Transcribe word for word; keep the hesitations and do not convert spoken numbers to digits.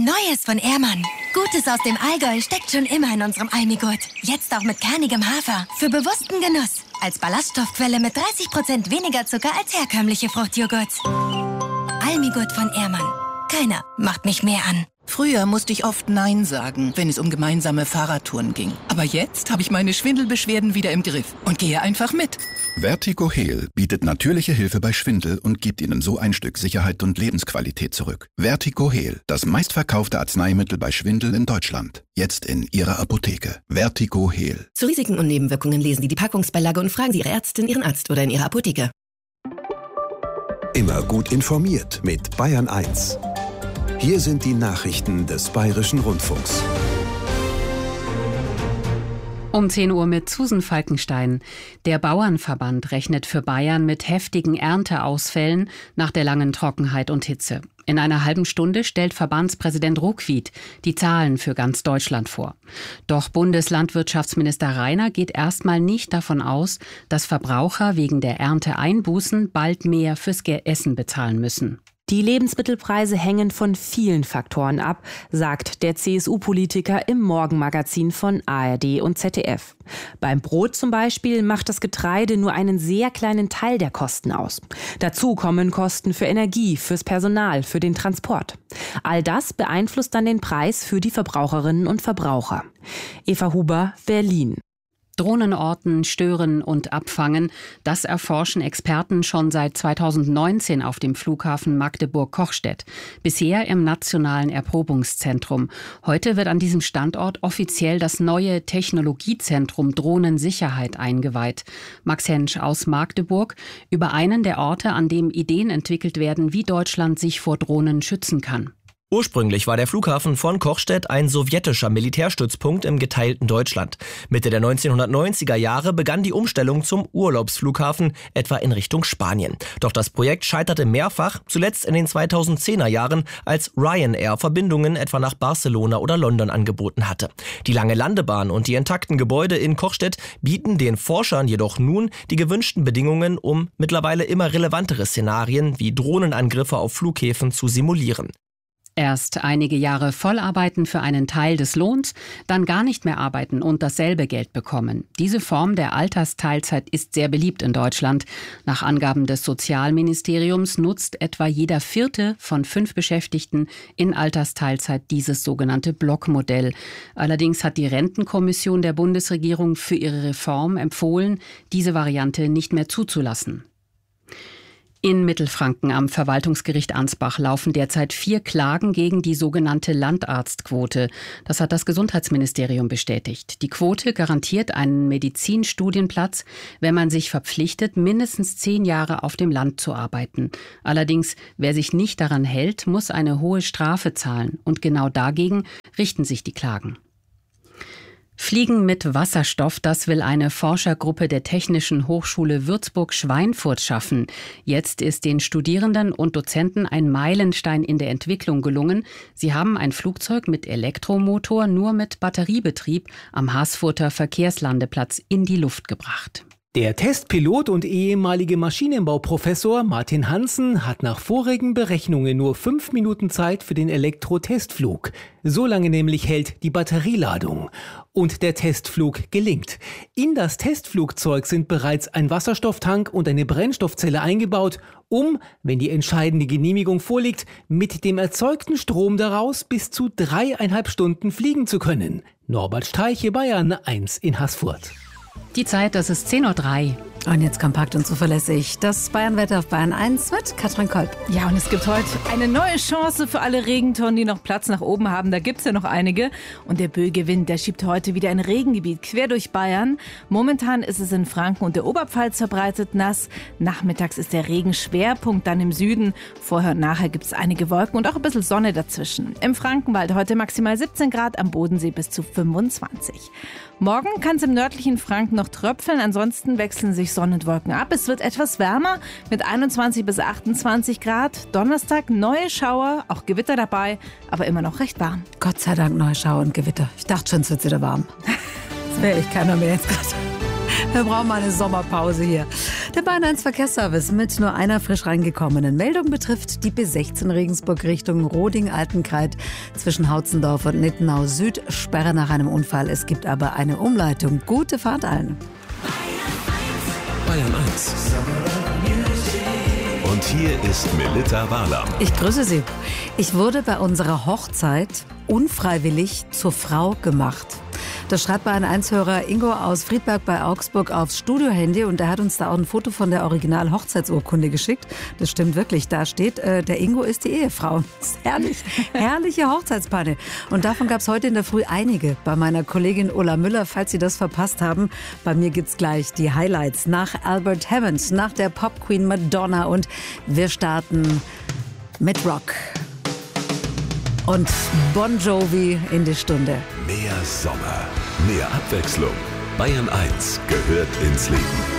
Neues von Ehrmann. Gutes aus dem Allgäu steckt schon immer in unserem Almigurt. Jetzt auch mit kernigem Hafer. Für bewussten Genuss. Als Ballaststoffquelle mit dreißig Prozent weniger Zucker als herkömmliche Fruchtjoghurts. Almigurt von Ehrmann. Keiner macht mich mehr an. Früher musste ich oft Nein sagen, wenn es um gemeinsame Fahrradtouren ging. Aber jetzt habe ich meine Schwindelbeschwerden wieder im Griff und gehe einfach mit. Vertigo Heal bietet natürliche Hilfe bei Schwindel und gibt Ihnen so ein Stück Sicherheit und Lebensqualität zurück. Vertigo Heal, das meistverkaufte Arzneimittel bei Schwindel in Deutschland. Jetzt in Ihrer Apotheke. Vertigo Heal. Zu Risiken und Nebenwirkungen lesen Sie die Packungsbeilage und fragen Sie Ihre Ärztin, Ihren Arzt oder in Ihrer Apotheke. Immer gut informiert mit Bayern eins. Hier sind die Nachrichten des Bayerischen Rundfunks. Um zehn Uhr mit Susan Falkenstein. Der Bauernverband rechnet für Bayern mit heftigen Ernteausfällen nach der langen Trockenheit und Hitze. In einer halben Stunde stellt Verbandspräsident Ruckwied die Zahlen für ganz Deutschland vor. Doch Bundeslandwirtschaftsminister Rainer geht erstmal nicht davon aus, dass Verbraucher wegen der Ernteeinbußen bald mehr fürs Essen bezahlen müssen. Die Lebensmittelpreise hängen von vielen Faktoren ab, sagt der C S U-Politiker im Morgenmagazin von A R D und Z D F. Beim Brot zum Beispiel macht das Getreide nur einen sehr kleinen Teil der Kosten aus. Dazu kommen Kosten für Energie, fürs Personal, für den Transport. All das beeinflusst dann den Preis für die Verbraucherinnen und Verbraucher. Eva Huber, Berlin. Drohnen orten, stören und abfangen, das erforschen Experten schon seit zweitausendneunzehn auf dem Flughafen Magdeburg-Kochstedt. Bisher im Nationalen Erprobungszentrum. Heute wird an diesem Standort offiziell das neue Technologiezentrum Drohnensicherheit eingeweiht. Max Hensch aus Magdeburg über einen der Orte, an dem Ideen entwickelt werden, wie Deutschland sich vor Drohnen schützen kann. Ursprünglich war der Flughafen von Kochstedt ein sowjetischer Militärstützpunkt im geteilten Deutschland. Mitte der neunzehnhundertneunziger Jahre begann die Umstellung zum Urlaubsflughafen, etwa in Richtung Spanien. Doch das Projekt scheiterte mehrfach, zuletzt in den zweitausendzehner Jahren, als Ryanair Verbindungen etwa nach Barcelona oder London angeboten hatte. Die lange Landebahn und die intakten Gebäude in Kochstedt bieten den Forschern jedoch nun die gewünschten Bedingungen, um mittlerweile immer relevantere Szenarien wie Drohnenangriffe auf Flughäfen zu simulieren. Erst einige Jahre vollarbeiten für einen Teil des Lohns, dann gar nicht mehr arbeiten und dasselbe Geld bekommen. Diese Form der Altersteilzeit ist sehr beliebt in Deutschland. Nach Angaben des Sozialministeriums nutzt etwa jeder Vierte von fünf Beschäftigten in Altersteilzeit dieses sogenannte Blockmodell. Allerdings hat die Rentenkommission der Bundesregierung für ihre Reform empfohlen, diese Variante nicht mehr zuzulassen. In Mittelfranken am Verwaltungsgericht Ansbach laufen derzeit vier Klagen gegen die sogenannte Landarztquote. Das hat das Gesundheitsministerium bestätigt. Die Quote garantiert einen Medizinstudienplatz, wenn man sich verpflichtet, mindestens zehn Jahre auf dem Land zu arbeiten. Allerdings, wer sich nicht daran hält, muss eine hohe Strafe zahlen. Und genau dagegen richten sich die Klagen. Fliegen mit Wasserstoff, das will eine Forschergruppe der Technischen Hochschule Würzburg-Schweinfurt schaffen. Jetzt ist den Studierenden und Dozenten ein Meilenstein in der Entwicklung gelungen. Sie haben ein Flugzeug mit Elektromotor nur mit Batteriebetrieb am Haßfurter Verkehrslandeplatz in die Luft gebracht. Der Testpilot und ehemalige Maschinenbauprofessor Martin Hansen hat nach vorigen Berechnungen nur fünf Minuten Zeit für den Elektro-Testflug. So lange nämlich hält die Batterieladung. Und der Testflug gelingt. In das Testflugzeug sind bereits ein Wasserstofftank und eine Brennstoffzelle eingebaut, um, wenn die entscheidende Genehmigung vorliegt, mit dem erzeugten Strom daraus bis zu dreieinhalb Stunden fliegen zu können. Norbert Streiche, Bayern eins in Haßfurt. Die Zeit, das ist zehn Uhr drei. Und jetzt kompakt und zuverlässig das Bayernwetter auf Bayern eins mit Katrin Kolb. Ja, und es gibt heute eine neue Chance für alle Regentonnen, die noch Platz nach oben haben. Da gibt es ja noch einige. Und der böige Wind, der schiebt heute wieder ein Regengebiet quer durch Bayern. Momentan ist es in Franken und der Oberpfalz verbreitet nass. Nachmittags ist der Regenschwerpunkt dann im Süden. Vorher und nachher gibt es einige Wolken und auch ein bisschen Sonne dazwischen. Im Frankenwald heute maximal siebzehn Grad, am Bodensee bis zu fünfundzwanzig. Morgen kann es im nördlichen Franken noch tröpfeln, ansonsten wechseln sich Sonne und Wolken ab. Es wird etwas wärmer mit einundzwanzig bis achtundzwanzig Grad. Donnerstag neue Schauer, auch Gewitter dabei, aber immer noch recht warm. Gott sei Dank neue Schauer und Gewitter. Ich dachte schon, es wird wieder warm. Das wäre ich keiner mehr jetzt gerade. Wir brauchen mal eine Sommerpause hier. Der Bayern eins Verkehrsservice mit nur einer frisch reingekommenen Meldung betrifft die B sechzehn Regensburg Richtung Roding-Altenkreid zwischen Hautzendorf und Nittenau Süd. Sperre nach einem Unfall. Es gibt aber eine Umleitung. Gute Fahrt allen. Bayern eins. Und hier ist Melitta Walam. Ich grüße Sie. Ich wurde bei unserer Hochzeit unfreiwillig zur Frau gemacht. Das schreibt Bayern eins-Hörer Ingo aus Friedberg bei Augsburg aufs Studiohandy und er hat uns da auch ein Foto von der Original-Hochzeitsurkunde geschickt. Das stimmt wirklich. Da steht, äh, der Ingo ist die Ehefrau. Das ist herrlich. Herrliche Hochzeitspanne. Und davon gab es heute in der Früh einige. Bei meiner Kollegin Ulla Müller, falls Sie das verpasst haben. Bei mir gibt's gleich die Highlights nach Albert Hammond, nach der Pop-Queen Madonna und wir starten mit Rock. Und Bon Jovi in die Stunde. Mehr Sommer, mehr Abwechslung. Bayern eins gehört ins Leben.